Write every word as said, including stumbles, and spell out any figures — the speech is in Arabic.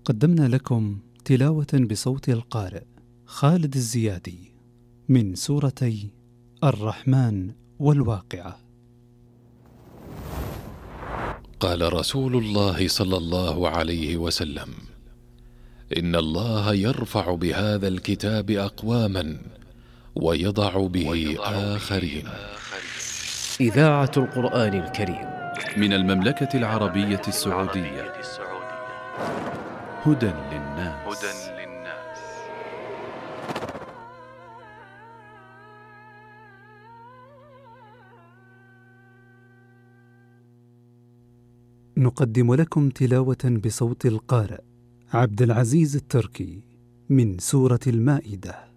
قدمنا لكم تلاوة بصوت القارئ خالد الزيادي من سورتي الرحمن والواقعة. قال رسول الله صلى الله عليه وسلم: إن الله يرفع بهذا الكتاب أقواما ويضع به آخرين. إذاعة القرآن الكريم من المملكة العربية السعودية. هدى للناس. نقدم لكم تلاوة بصوت القارئ عبد العزيز التركي من سورة المائدة.